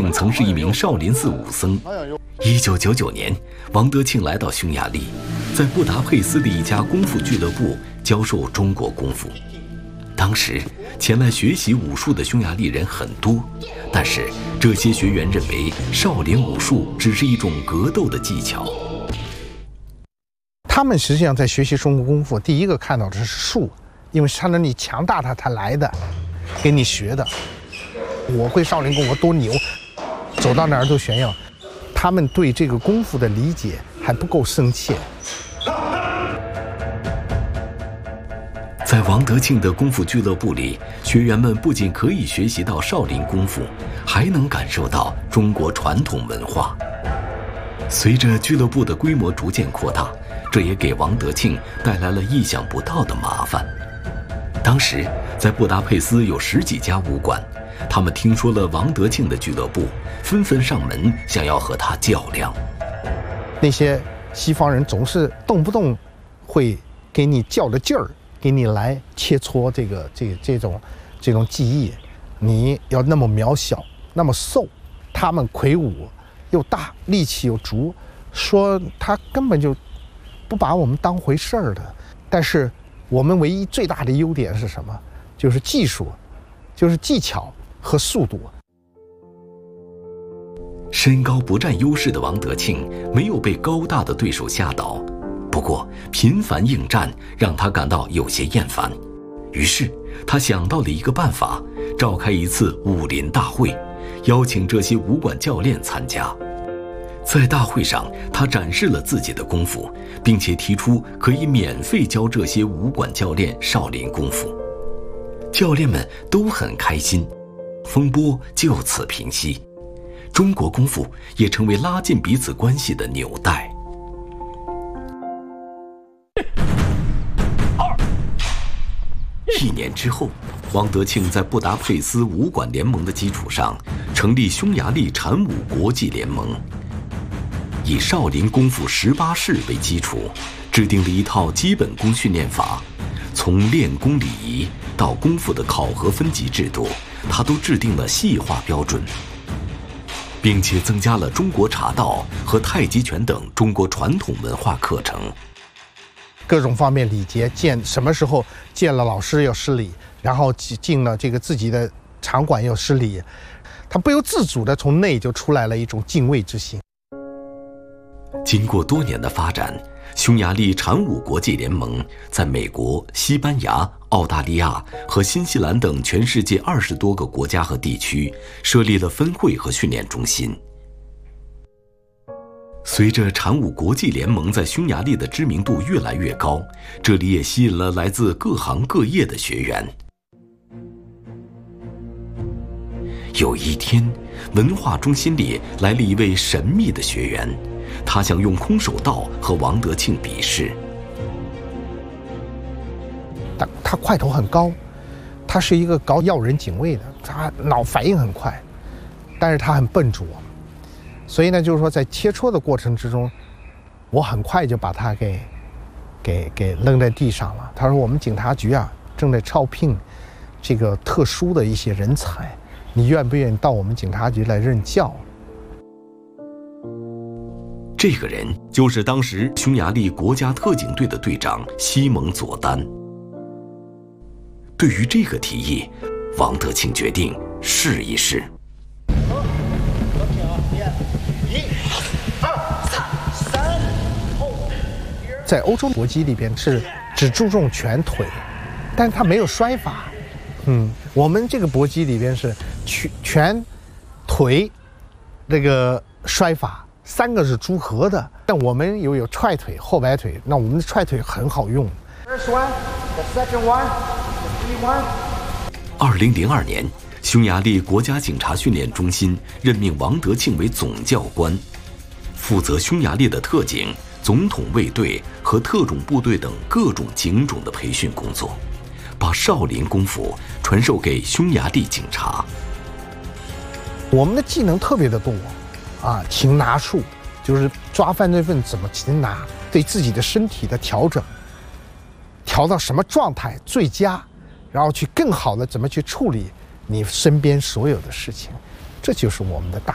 庆曾是一名少林寺武僧。1999年，王德庆来到匈牙利，在布达佩斯的一家功夫俱乐部教授中国功夫。当时前来学习武术的匈牙利人很多，但是这些学员认为少林武术只是一种格斗的技巧。 他们实际上在学习中国功夫，第一个看到的是术，因为看到你强大他来的，给你学的。我会少林功夫多牛，走到哪儿都炫耀。他们对这个功夫的理解还不够深切。 在王德庆的功夫俱乐部里，学员们不仅可以学习到少林功夫，还能感受到中国传统文化。随着俱乐部的规模逐渐扩大，这也给王德庆带来了意想不到的麻烦。当时在布达佩斯有10几家武馆，他们听说了王德庆的俱乐部，纷纷上门想要和他较量。 那些西方人总是动不动会给你较着劲儿，给你来切磋这种技艺。你要那么渺小，那么瘦，他们魁梧又大，力气又足，说他根本就不把我们当回事儿的。但是我们唯一最大的优点是什么？就是技术，就是技巧和速度。 身高不占优势的王德庆没有被高大的对手吓倒，不过频繁应战让他感到有些厌烦。于是他想到了一个办法，召开一次武林大会，邀请这些武馆教练参加。在大会上，他展示了自己的功夫，并且提出可以免费教这些武馆教练少林功夫。教练们都很开心，风波就此平息。中国功夫也成为拉近彼此关系的纽带。1年之后，王德庆在布达佩斯武馆联盟的基础上，成立匈牙利禅武国际联盟，以少林功夫18式为基础，制定了一套基本功训练法，从练功礼仪到功夫的考核分级制度，他都制定了细化标准，并且增加了中国茶道和太极拳等中国传统文化课程。 各种方面礼节，什么时候见了老师要施礼，然后进了这个自己的场馆要施礼，他不由自主的从内就出来了一种敬畏之心。 经过多年的发展，匈牙利禅武国际联盟在美国、西班牙、澳大利亚和新西兰等全世界20多个国家和地区设立了分会和训练中心。随着禅武国际联盟在匈牙利的知名度越来越高，这里也吸引了来自各行各业的学员。有一天，文化中心里来了一位神秘的学员，他想用空手道和王德庆比试。 他块头很高，他是一个搞要人警卫的，他脑反应很快，但是他很笨拙。所以呢，就是说在切磋的过程之中，我很快就把他给扔在地上了。他说：“我们警察局啊，正在招聘这个特殊的一些人才，你愿不愿意到我们警察局来任教？” 这个人就是当时匈牙利国家特警队的队长西蒙佐丹。对于这个提议，王德庆决定试一试。 在欧洲搏击里边是只注重拳腿，但是他没有摔法。我们这个搏击里边是拳腿那个摔法3个是组合的，但我们有踹腿、后摆腿，那我们的踹腿很好用。 2002年，匈牙利国家警察训练中心任命王德庆为总教官，负责匈牙利的特警、总统卫队和特种部队等各种警种的培训工作，把少林功夫传授给匈牙利警察。 我们的技能特别的多擒拿术，就是抓犯罪分子怎么擒拿，对自己的身体的调整，调到什么状态最佳，然后去更好的怎么去处理你身边所有的事情，这就是我们的大